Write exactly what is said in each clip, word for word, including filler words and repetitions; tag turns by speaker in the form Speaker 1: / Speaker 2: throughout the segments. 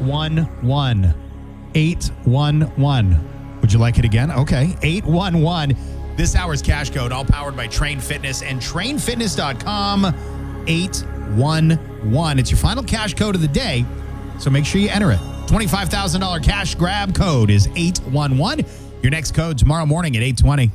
Speaker 1: one one. eight one one. Would you like it again? Okay. eight one one. This hour's cash code, all powered by Train Fitness and train fitness dot com. eight one one. It's your final cash code of the day, so make sure you enter it. twenty-five thousand dollars cash grab code is eight one one. Your next code tomorrow morning at eight twenty.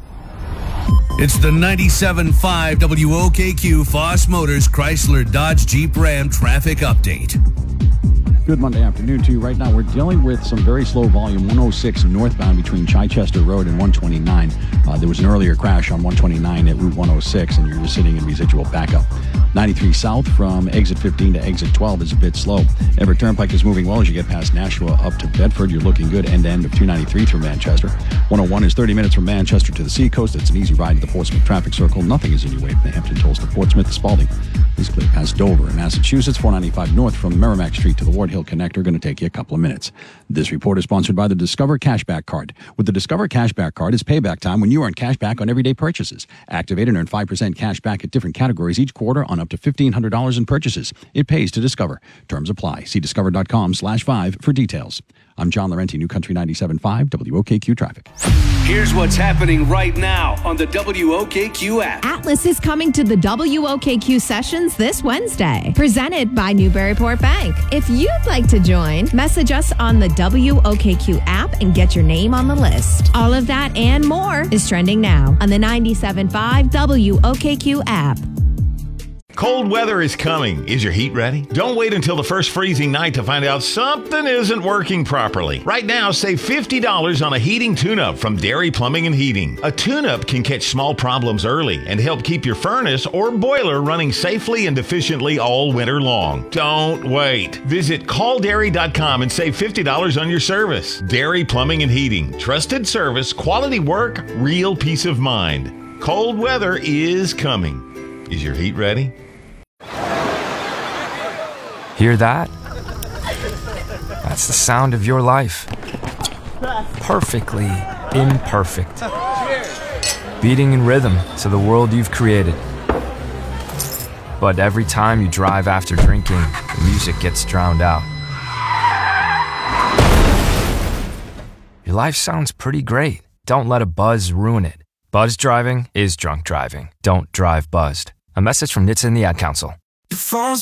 Speaker 2: It's the ninety-seven point five W O K Q Foss Motors Chrysler Dodge Jeep Ram traffic update.
Speaker 3: Good Monday afternoon to you. Right now, we're dealing with some very slow volume. one oh six northbound between Chichester Road and one twenty-nine. Uh, there was an earlier crash on one twenty-nine at Route one oh six, and you're just sitting in residual backup. ninety-three south from exit fifteen to exit twelve is a bit slow. Everett Turnpike is moving well as you get past Nashua up to Bedford. You're looking good end to end of two ninety-three through Manchester. one oh one is thirty minutes from Manchester to the Seacoast. It's an easy ride to the Portsmouth traffic circle. Nothing is in your way from the Hampton Tolls to Portsmouth. Spalding is clear past Dover in Massachusetts. four ninety-five north from Merrimack Street to the Ward Hill Connector. Going to take you a couple of minutes. This report is sponsored by the Discover Cashback Card. With the Discover Cashback Card, it's payback time when you earn cash back on everyday purchases. Activate and earn five percent cash back at different categories each quarter on up to fifteen hundred dollars in purchases. It pays to Discover. Terms apply. See discover dot com slash five for details. I'm John Laurenti, New Country ninety-seven point five W O K Q Traffic.
Speaker 2: Here's what's happening right now on the W O K Q app.
Speaker 4: Atlas is coming to the W O K Q sessions this Wednesday, presented by Newburyport Bank. If you'd like to join, message us on the W O K Q app and get your name on the list. All of that and more is trending now on the ninety-seven point five W O K Q app.
Speaker 5: Cold weather is coming. Is your heat ready? Don't wait until the first freezing night to find out something isn't working properly. Right now, save fifty dollars on a heating tune-up from Dairy Plumbing and Heating. A tune-up can catch small problems early and help keep your furnace or boiler running safely and efficiently all winter long. Don't wait. Visit call dairy dot com and save fifty dollars on your service. Dairy Plumbing and Heating. Trusted service, quality work, real peace of mind. Cold weather is coming. Is your heat ready?
Speaker 6: Hear that? That's the sound of your life. Perfectly imperfect. Beating in rhythm to the world you've created. But every time you drive after drinking, the music gets drowned out. Your life sounds pretty great. Don't let a buzz ruin it. Buzz driving is drunk driving. Don't drive buzzed. A message from N H T S A and the Ad Council.
Speaker 7: Your phone's